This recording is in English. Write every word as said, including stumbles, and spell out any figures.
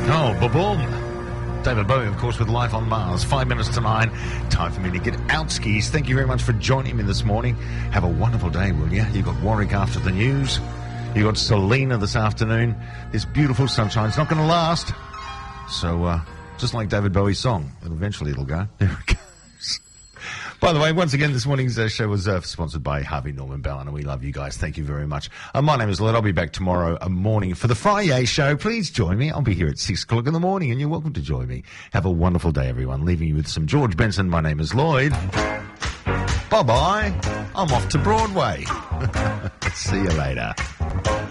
Oh, ba-boom. David Bowie, of course, with Life on Mars. Five minutes to nine. Time for me to get out skis. Thank you very much for joining me this morning. Have a wonderful day, will you? You got Warwick after the news. You got Selena this afternoon. This beautiful sunshine's not going to last. So, uh, just like David Bowie's song, eventually it'll go. There it goes. By the way, once again, this morning's uh, show was uh, sponsored by Harvey Norman Ballon, and we love you guys. Thank you very much. Uh, my name is Led. I'll be back tomorrow uh, morning for the Friday show. Please join me. I'll be here at six o'clock in the morning, and you're welcome to join me. Have a wonderful day, everyone. Leaving you with some George Benson. My name is Lloyd. Bye-bye. I'm off to Broadway. See you later.